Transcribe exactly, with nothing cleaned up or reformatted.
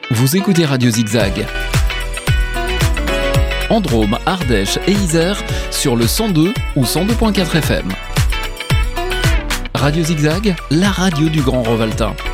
Vous écoutez Radio Zigzag. En Drôme, Ardèche et Isère sur le cent deux ou cent deux virgule quatre F M. Radio Zigzag, la radio du Grand Rovaltain.